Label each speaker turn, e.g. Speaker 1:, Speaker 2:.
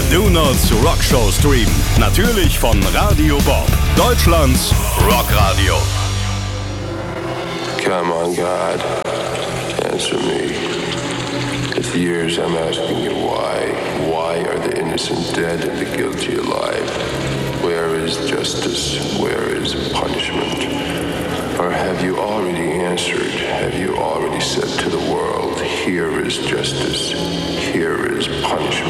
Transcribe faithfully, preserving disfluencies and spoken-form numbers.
Speaker 1: Donuts Rock Show Stream. Natürlich von Radio Bob. Deutschlands Rockradio.
Speaker 2: Come on, God. Answer me. It's years I'm asking you why. Why are the innocent dead and the guilty alive? Where is justice? Where is punishment? Or have you already answered? Have you already said to the world, here is justice, here is punishment?